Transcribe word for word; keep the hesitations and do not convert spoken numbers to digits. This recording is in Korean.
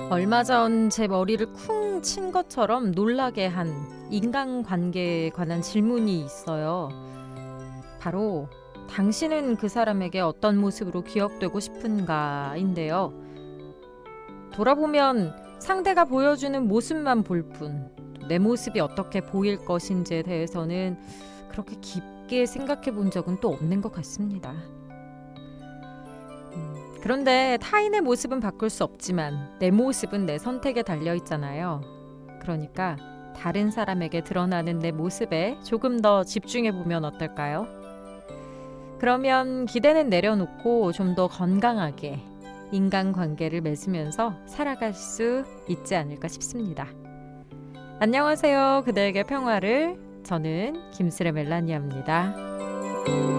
얼마 전 제 머리를 쿵 친 것처럼 놀라게 한 인간관계에 관한 질문이 있어요. 바로 "당신은 그 사람에게 어떤 모습으로 기억되고 싶은가?"인데요. 돌아보면 상대가 보여주는 모습만 볼 뿐, 내 모습이 어떻게 보일 것인지에 대해서는 그렇게 깊게 생각해 본 적은 또 없는 것 같습니다. 음, 그런데 타인의 모습은 바꿀 수 없지만 내 모습은 내 선택에 달려 있잖아요. 그러니까 다른 사람에게 드러나는 내 모습에 조금 더 집중해 보면 어떨까요? 그러면 기대는 내려놓고 좀 더 건강하게 인간관계를 맺으면서 살아갈 수 있지 않을까 싶습니다. 안녕하세요. 그대에게 평화를. 저는 김스레 멜라니아입니다.